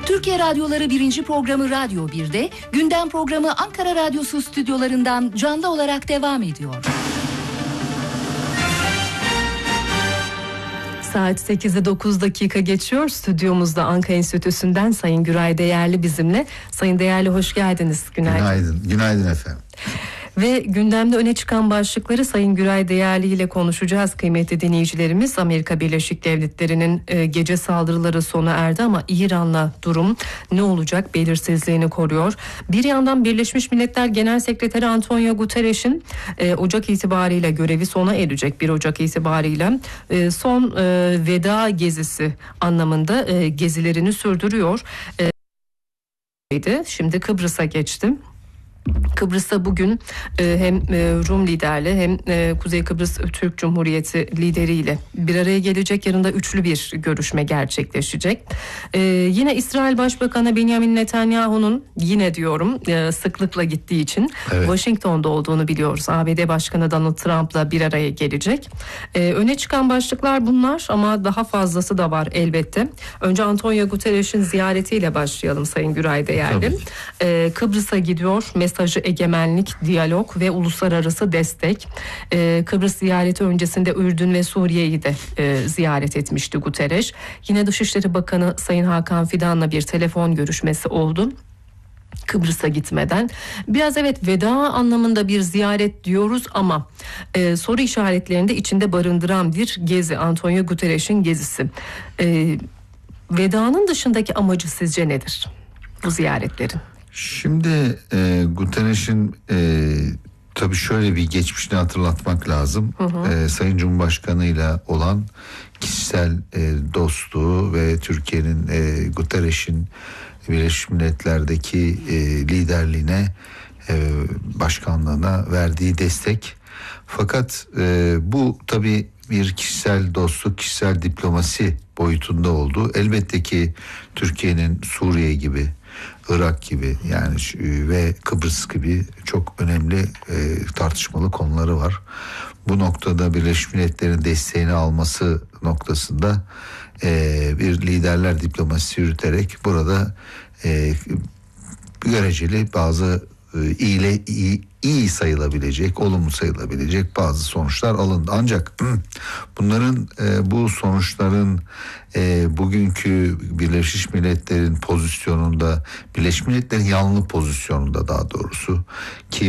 Türkiye Radyoları 1. programı Radyo 1'de, gündem programı Ankara Radyosu stüdyolarından canlı olarak devam ediyor. Saat 8'e 9 dakika geçiyor. Stüdyomuzda Ankara Enstitüsü'nden Sayın Güray Değerli bizimle. Sayın Değerli hoş geldiniz. Günaydın. Günaydın efendim. Ve gündemde öne çıkan başlıkları Sayın Güray Değerli ile konuşacağız kıymetli dinleyicilerimiz. Amerika Birleşik Devletleri'nin gece saldırıları sona erdi ama İran'la durum ne olacak belirsizliğini koruyor. Bir yandan Birleşmiş Milletler Genel Sekreteri Antonio Guterres'in Ocak itibariyle görevi sona erecek, 1 Ocak itibariyle son veda gezisi anlamında gezilerini sürdürüyor. Şimdi Kıbrıs'a geçtim. Kıbrıs'ta bugün hem Rum liderle hem Kuzey Kıbrıs Türk Cumhuriyeti lideriyle bir araya gelecek. Yarın da üçlü bir görüşme gerçekleşecek. Yine İsrail Başbakanı Benjamin Netanyahu'nun sıklıkla gittiği için Washington'da olduğunu biliyoruz. ABD Başkanı Donald Trump'la bir araya gelecek. Öne çıkan başlıklar bunlar ama daha fazlası da var elbette. Önce Antonio Guterres'in ziyaretiyle başlayalım Sayın Güray Değerli. Kıbrıs'a gidiyor. Mesajı egemenlik, diyalog ve uluslararası destek. Kıbrıs ziyareti öncesinde Ürdün ve Suriye'yi de ziyaret etmişti Guterres. Yine Dışişleri Bakanı Sayın Hakan Fidan'la bir telefon görüşmesi oldu Kıbrıs'a gitmeden. Biraz veda anlamında bir ziyaret diyoruz ama soru işaretlerini de içinde barındıran bir gezi, Antonio Guterres'in gezisi. Vedanın dışındaki amacı sizce nedir bu ziyaretlerin? Şimdi Guterres'in tabii şöyle bir geçmişini hatırlatmak lazım. Sayın Cumhurbaşkanı ile olan kişisel dostluğu ve Türkiye'nin Guterres'in Birleşmiş Milletler'deki liderliğine, başkanlığına verdiği destek. Fakat bu tabii bir kişisel dostluk, kişisel diplomasi boyutunda oldu. Elbette ki Türkiye'nin Suriye gibi, Irak gibi ve Kıbrıs gibi çok önemli tartışmalı konuları var. Bu noktada Birleşmiş Milletler'in desteğini alması noktasında bir liderler diplomasisi yürüterek burada göreceli bazı iyi sayılabilecek, olumlu sayılabilecek bazı sonuçlar alındı. Ancak bu sonuçların bugünkü Birleşmiş Milletler'in pozisyonunda, Birleşmiş Milletler'in yanlı pozisyonunda daha doğrusu ki